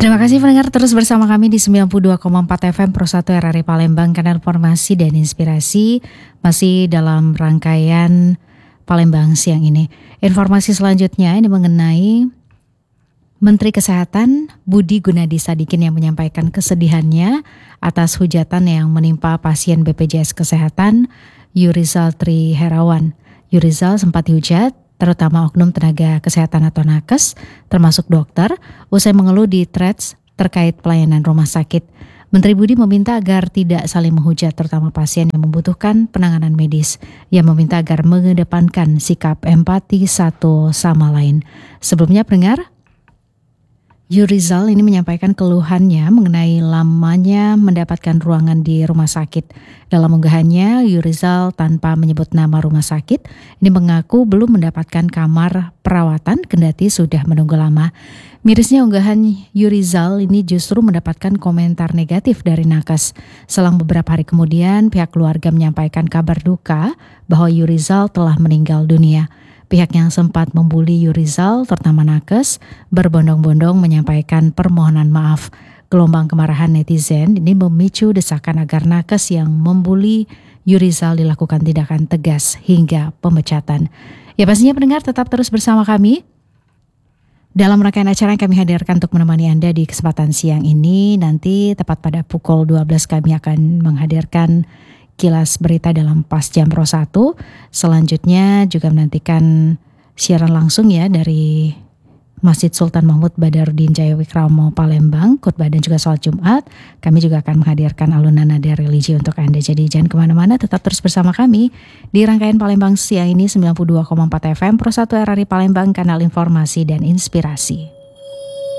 Terima kasih pendengar terus bersama kami di 92,4 FM Pro 1 RRI Palembang, kanal informasi dan inspirasi, masih dalam rangkaian Palembang siang ini. Informasi selanjutnya ini mengenai Menteri Kesehatan Budi Gunadi Sadikin yang menyampaikan kesedihannya atas hujatan yang menimpa pasien BPJS Kesehatan Yurizal Tri Herawan. Yurizal sempat dihujat terutama oknum tenaga kesehatan atau nakes, termasuk dokter, usai mengeluh di Threads terkait pelayanan rumah sakit. Menteri Budi meminta agar tidak saling menghujat, terutama pasien yang membutuhkan penanganan medis. Ia meminta agar mengedepankan sikap empati satu sama lain. Sebelumnya pendengar, Yurizal ini menyampaikan keluhannya mengenai lamanya mendapatkan ruangan di rumah sakit. Dalam unggahannya, Yurizal tanpa menyebut nama rumah sakit ini mengaku belum mendapatkan kamar perawatan kendati sudah menunggu lama. Mirisnya unggahan Yurizal ini justru mendapatkan komentar negatif dari nakes. Selang beberapa hari kemudian, pihak keluarga menyampaikan kabar duka bahwa Yurizal telah meninggal dunia. Pihak yang sempat membuli Yurizal, terutama nakes, berbondong-bondong menyampaikan permohonan maaf. Gelombang kemarahan netizen ini memicu desakan agar nakes yang membuli Yurizal dilakukan tindakan tegas hingga pemecatan. Ya pastinya pendengar tetap terus bersama kami dalam rangkaian acara yang kami hadirkan untuk menemani Anda di kesempatan siang ini. Nanti tepat pada pukul 12 kami akan menghadirkan kilas berita dalam Pas Jam Pro 1. Selanjutnya juga menantikan siaran langsung ya dari Masjid Sultan Mahmud Badarudin Jaya Wikramo Palembang, khutbah dan juga sholat Jumat. Kami juga akan menghadirkan alunan nada religi untuk Anda. Jadi jangan kemana-mana, tetap terus bersama kami di rangkaian Palembang siang ini 92,4 FM Pro 1 RRI Palembang, kanal informasi dan inspirasi.